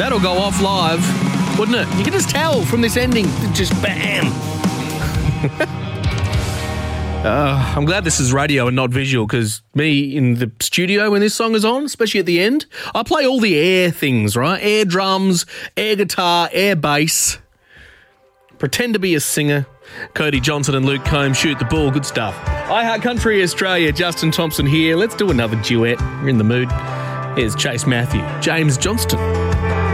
That'll go off live, wouldn't it? You can just tell from this ending. Just bam. I'm glad this is radio and not visual, because me in the studio when this song is on, especially at the end, I play all the air things, right? Air drums, air guitar, air bass. Pretend to be a singer. Cody Johnson and Luke Combs shoot the ball. Good stuff. I Heart Country Australia, Justin Thompson here. Let's do another duet. We're in the mood. Here's Chase Matthew, James Johnston.